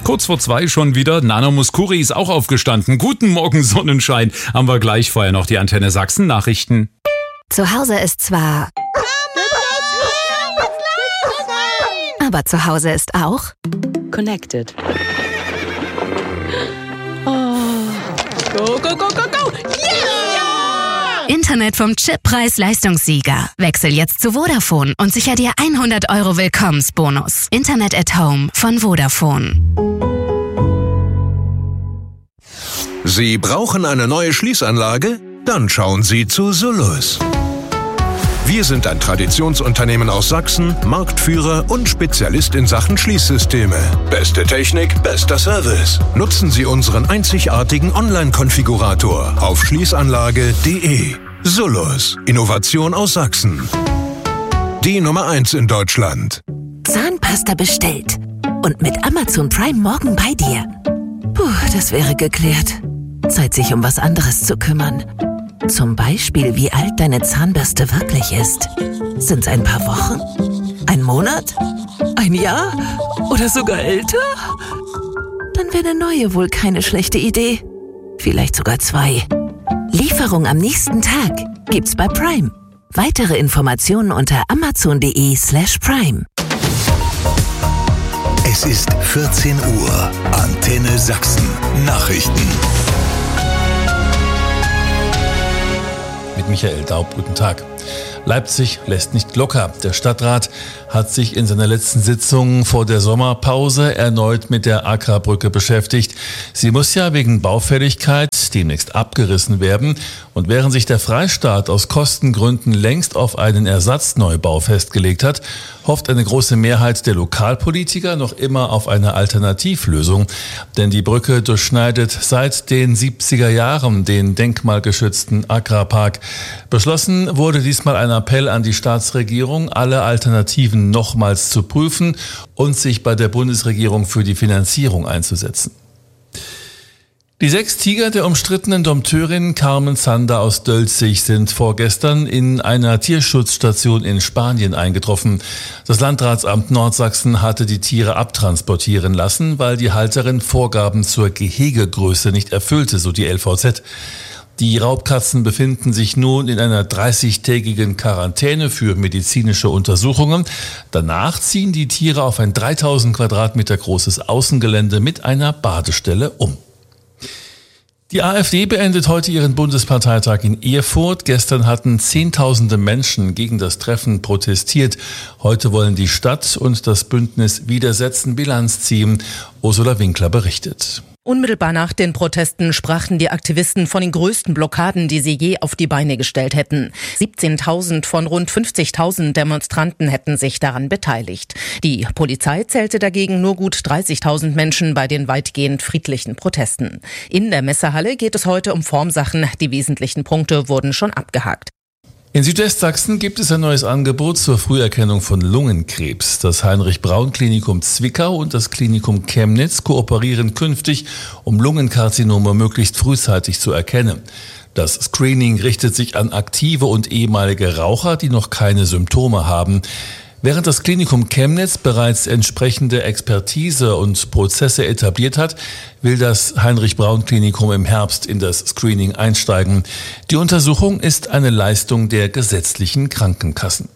Kurz vor 2 schon wieder. Nana Mouskouri ist auch aufgestanden. Guten Morgen, Sonnenschein. Haben wir gleich, vorher noch die Antenne Sachsen Nachrichten. Zu Hause ist zwar... aber zu Hause ist auch... Connected. Oh. Go, go, go, go, go! Yeah! Internet vom Chip-Preis-Leistungssieger. Wechsel jetzt zu Vodafone und sicher dir 100 € Willkommensbonus. Internet at Home von Vodafone. Sie brauchen eine neue Schließanlage? Dann schauen Sie zu Solus. Wir sind ein Traditionsunternehmen aus Sachsen, Marktführer und Spezialist in Sachen Schließsysteme. Beste Technik, bester Service. Nutzen Sie unseren einzigartigen Online-Konfigurator auf schließanlage.de. Solus, Innovation aus Sachsen. Die Nummer 1 in Deutschland. Zahnpasta bestellt und mit Amazon Prime morgen bei dir. Puh, das wäre geklärt. Zeit, sich um was anderes zu kümmern. Zum Beispiel, wie alt deine Zahnbürste wirklich ist. Sind's ein paar Wochen? Ein Monat? Ein Jahr? Oder sogar älter? Dann wäre eine neue wohl keine schlechte Idee. Vielleicht sogar 2. Lieferung am nächsten Tag gibt's bei Prime. Weitere Informationen unter amazon.de/prime. Es ist 14 Uhr. Antenne Sachsen. Nachrichten. Mit Michael Daub, guten Tag. Leipzig lässt nicht locker. Der Stadtrat hat sich in seiner letzten Sitzung vor der Sommerpause erneut mit der Agra-Brücke beschäftigt. Sie muss ja wegen Baufälligkeit demnächst abgerissen werden. Und während sich der Freistaat aus Kostengründen längst auf einen Ersatzneubau festgelegt hat, hofft eine große Mehrheit der Lokalpolitiker noch immer auf eine Alternativlösung. Denn die Brücke durchschneidet seit den 70er Jahren den denkmalgeschützten Agra-Park. Beschlossen wurde diesmal ein Appell an die Staatsregierung, alle Alternativen nochmals zu prüfen und sich bei der Bundesregierung für die Finanzierung einzusetzen. Die 6 Tiger der umstrittenen Dompteurin Carmen Zander aus Dölzig sind vorgestern in einer Tierschutzstation in Spanien eingetroffen. Das Landratsamt Nordsachsen hatte die Tiere abtransportieren lassen, weil die Halterin Vorgaben zur Gehegegröße nicht erfüllte, so die LVZ. Die Raubkatzen befinden sich nun in einer 30-tägigen Quarantäne für medizinische Untersuchungen. Danach ziehen die Tiere auf ein 3000 Quadratmeter großes Außengelände mit einer Badestelle um. Die AfD beendet heute ihren Bundesparteitag in Erfurt. Gestern hatten Zehntausende Menschen gegen das Treffen protestiert. Heute wollen die Stadt und das Bündnis Widersetzen Bilanz ziehen. Ursula Winkler berichtet. Unmittelbar nach den Protesten sprachen die Aktivisten von den größten Blockaden, die sie je auf die Beine gestellt hätten. 17.000 von rund 50.000 Demonstranten hätten sich daran beteiligt. Die Polizei zählte dagegen nur gut 30.000 Menschen bei den weitgehend friedlichen Protesten. In der Messehalle geht es heute um Formsachen. Die wesentlichen Punkte wurden schon abgehakt. In Südwestsachsen gibt es ein neues Angebot zur Früherkennung von Lungenkrebs. Das Heinrich-Braun-Klinikum Zwickau und das Klinikum Chemnitz kooperieren künftig, um Lungenkarzinome möglichst frühzeitig zu erkennen. Das Screening richtet sich an aktive und ehemalige Raucher, die noch keine Symptome haben. Während das Klinikum Chemnitz bereits entsprechende Expertise und Prozesse etabliert hat, will das Heinrich-Braun-Klinikum im Herbst in das Screening einsteigen. Die Untersuchung ist eine Leistung der gesetzlichen Krankenkassen.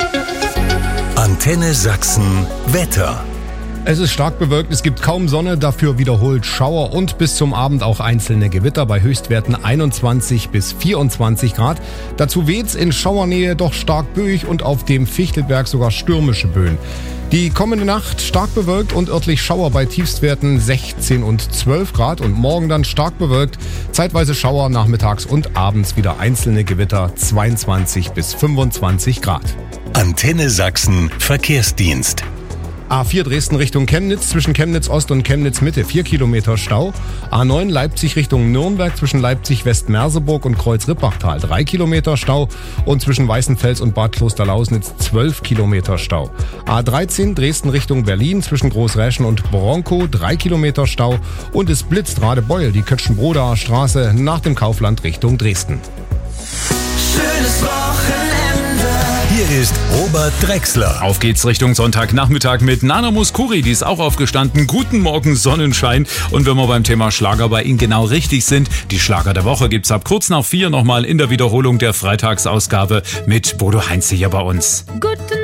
Antenne Sachsen Wetter. Es ist stark bewölkt, es gibt kaum Sonne, dafür wiederholt Schauer und bis zum Abend auch einzelne Gewitter bei Höchstwerten 21 bis 24 Grad. Dazu weht's in Schauernähe doch stark böig und auf dem Fichtelberg sogar stürmische Böen. Die kommende Nacht stark bewölkt und örtlich Schauer bei Tiefstwerten 16 und 12 Grad und morgen dann stark bewölkt, zeitweise Schauer nachmittags und abends wieder einzelne Gewitter 22 bis 25 Grad. Antenne Sachsen Verkehrsdienst. A4 Dresden Richtung Chemnitz, zwischen Chemnitz Ost und Chemnitz Mitte 4 Kilometer Stau. A9 Leipzig Richtung Nürnberg, zwischen Leipzig West-Merseburg und Kreuz-Rippachtal 3 Kilometer Stau und zwischen Weißenfels und Bad Klosterlausnitz 12 Kilometer Stau. A13 Dresden Richtung Berlin, zwischen Großräschen und Bronkow 3 Kilometer Stau und es blitzt Radebeul, die Kötschenbrodaer Straße nach dem Kaufland Richtung Dresden. Schönes Wochenende. Hier Hier ist Robert Drexler. Auf geht's Richtung Sonntagnachmittag mit Nana Mouskouri, die ist auch aufgestanden. Guten Morgen Sonnenschein. Und wenn wir beim Thema Schlager bei Ihnen genau richtig sind, die Schlager der Woche gibt's ab kurz nach 4 nochmal in der Wiederholung der Freitagsausgabe mit Bodo Heinze hier bei uns. Guten